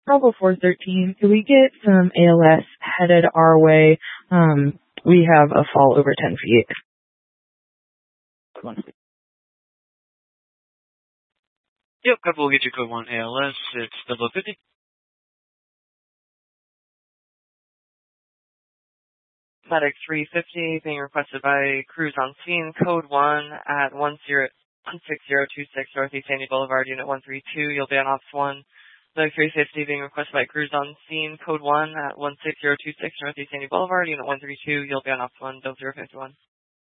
Bravo 413, could we get some ALS headed our way? We have a fall over 10 feet. Yep, couple will get you code 1 ALS. It's 0050. Medic 350 being requested by crews on scene. Code 1 at 16026 Northeast Sandy Boulevard, Unit 132. You'll be on Ops 1. Medic 350 being requested by crews on scene. Code 1 at 16026 Northeast Sandy Boulevard, Unit 132. You'll be on Ops 1, 0051.